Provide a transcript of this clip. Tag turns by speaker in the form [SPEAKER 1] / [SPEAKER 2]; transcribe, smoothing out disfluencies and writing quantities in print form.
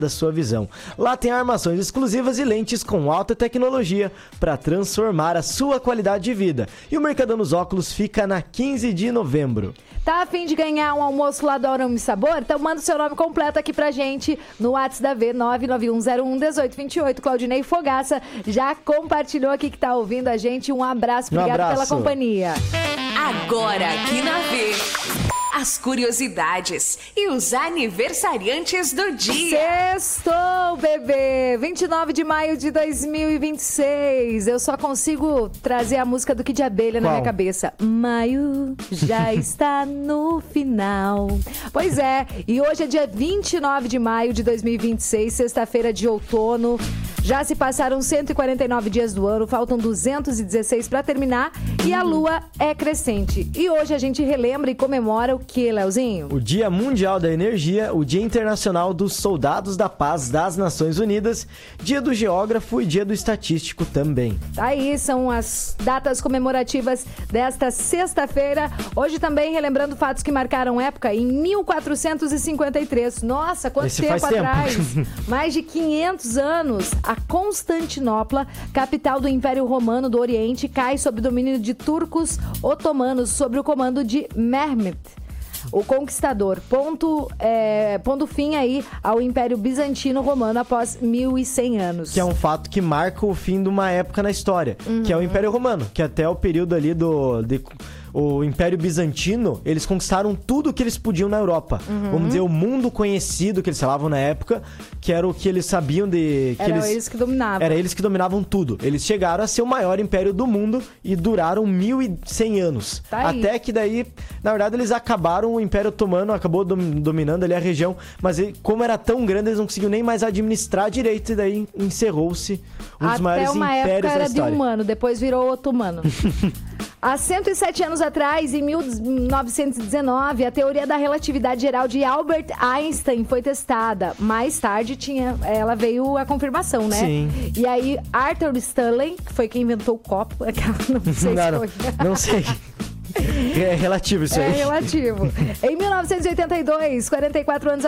[SPEAKER 1] da sua visão. Lá tem armações exclusivas e lentes com alta tecnologia para transformar a sua qualidade de vida. E o Mercadão dos Óculos fica na 15 de novembro.
[SPEAKER 2] Tá a fim de ganhar um almoço lá do Aroma e Sabor? Então manda o seu nome completo aqui pra gente no WhatsApp da V 991011828. Claudinei Fogaça já compartilhou aqui que tá ouvindo a gente. Um abraço, obrigado pela companhia.
[SPEAKER 3] Agora aqui na V, as curiosidades e os aniversariantes do dia.
[SPEAKER 2] Sextou, bebê! 29 de maio de 2026. Eu só consigo trazer a música do Kid de Abelha na minha cabeça. Maio já está no final. Pois é, e hoje é dia 29 de maio de 2026, sexta-feira de outono. Já se passaram 149 dias do ano, faltam 216 para terminar e a lua é crescente. E hoje a gente relembra e comemora o que, Leozinho?
[SPEAKER 1] O Dia Mundial da Energia, o Dia Internacional dos Soldados da Paz das Nações Unidas, Dia do Geógrafo e Dia do Estatístico também.
[SPEAKER 2] Aí são as datas comemorativas desta sexta-feira. Hoje também relembrando fatos que marcaram época em 1453. Nossa, quanto tempo atrás! Mais de 500 anos. A Constantinopla, capital do Império Romano do Oriente, cai sob domínio de turcos otomanos, sob o comando de Mehmed, o Conquistador, pondo fim aí ao Império Bizantino Romano após 1100 anos.
[SPEAKER 1] Que é um fato que marca o fim de uma época na história, que é o Império Romano, que até o período ali o Império Bizantino, eles conquistaram tudo que eles podiam na Europa. Vamos dizer, o mundo conhecido que eles falavam na época, que era o que eles sabiam de...
[SPEAKER 2] Eles que dominavam.
[SPEAKER 1] Era eles que dominavam tudo. Eles chegaram a ser o maior império do mundo e duraram 1100 anos.
[SPEAKER 2] Tá aí.
[SPEAKER 1] Até que daí, na verdade, eles acabaram, o Império Otomano acabou dominando ali a região, mas como era tão grande, eles não conseguiam nem mais administrar direito, e daí encerrou-se um dos maiores impérios da história. Até uma época
[SPEAKER 2] era de humano, depois virou otomano. Há 107 anos atrás, em 1919, a teoria da relatividade geral de Albert Einstein foi testada. Mais tarde ela veio a confirmação, né?
[SPEAKER 1] Sim.
[SPEAKER 2] E aí Arthur Stanley, que foi quem inventou o copo, não sei se foi.
[SPEAKER 1] Não sei. É relativo isso aí.
[SPEAKER 2] É relativo. Em 1982, 44 anos